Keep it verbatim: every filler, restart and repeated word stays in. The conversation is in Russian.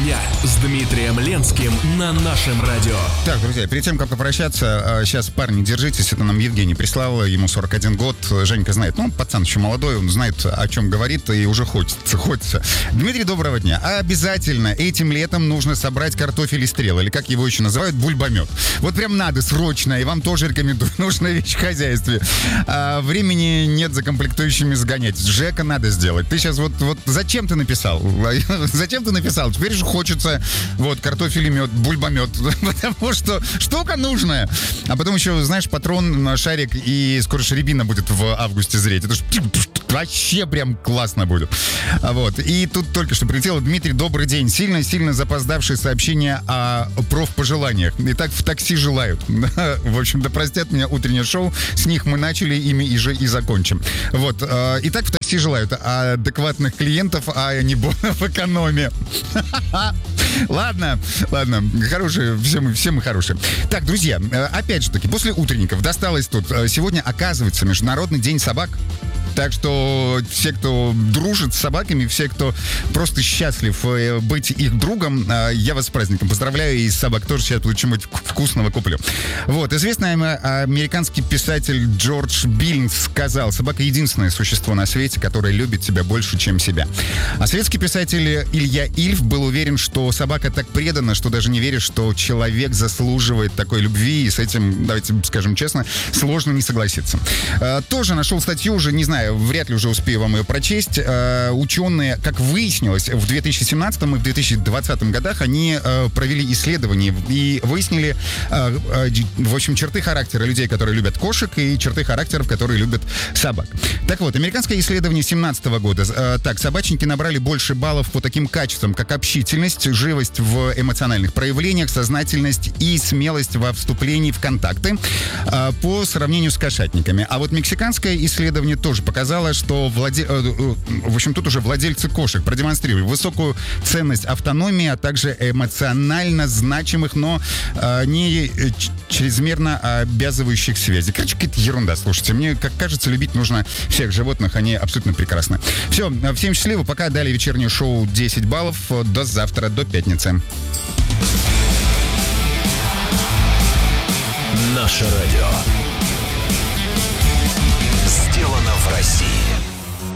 дня с Дмитрием Ленским на нашем радио. Так, друзья, перед тем, как попрощаться, сейчас, парни, держитесь, это нам Евгений прислал, ему сорок один год, Женька знает, ну, пацан еще молодой, он знает, о чем говорит, и уже хочется, хочется. Дмитрий, доброго дня. Обязательно этим летом нужно собрать картофель и стрел, или как его еще называют, бульбомет. Вот прям надо, срочно, и вам тоже рекомендую, нужная вещь в хозяйстве. А, времени нет за комплектующими сгонять. Жека надо сделать. Ты сейчас вот, вот зачем ты написал? Зачем ты написал? Теперь же хочется вот картофель и мед, бульбомет, потому что штука нужная. А потом еще, знаешь, патрон, шарик и скоро шеребина будет в августе зреть. Это ж вообще прям классно будет. Вот. И тут только что прилетело. Дмитрий, добрый день. Сильно-сильно запоздавшие сообщения о профпожеланиях. Итак, в такси желают. В общем, да простят меня утреннее шоу. С них мы начали, ими и же и закончим. Вот. Итак, в такси желают адекватных клиентов, а не в экономе. Ладно, ладно. Хорошие, все мы, все мы хорошие. Так, друзья, опять же таки, после утренников досталось тут. Сегодня, оказывается, Международный день собак. Так что все, кто дружит с собаками, все, кто просто счастлив быть их другом, я вас с праздником поздравляю, и собак тоже сейчас что-нибудь вкусного куплю. Вот, известный американский писатель Джордж Биллинс сказал: собака — единственное существо на свете, которое любит тебя больше, чем себя. А советский писатель Илья Ильф был уверен, что собака так предана, что даже не верит, что человек заслуживает такой любви, и с этим, давайте скажем честно, сложно не согласиться. Тоже нашел статью, уже не знаю, вряд ли уже успею вам ее прочесть. Э, ученые, как выяснилось, в две тысячи семнадцатом и в две тысячи двадцатом годах они э, провели исследования и выяснили, э, э, в общем, черты характера людей, которые любят кошек, и черты характеров, которые любят собак. Так вот, американское исследование семнадцатого года. Э, так, собачники набрали больше баллов по таким качествам, как общительность, живость в эмоциональных проявлениях, сознательность и смелость во вступлении в контакты э, по сравнению с кошатниками. А вот мексиканское исследование тоже показала, что владе... в общем, тут уже владельцы кошек продемонстрировали высокую ценность автономии, а также эмоционально значимых, но э, не чрезмерно обязывающих связей. Короче, какая-то ерунда, слушайте. Мне, как кажется, любить нужно всех животных, они абсолютно прекрасны. Все, всем счастливо, пока. Далее вечернее шоу десять баллов. До завтра, до пятницы. Наше радио. Сделано в России.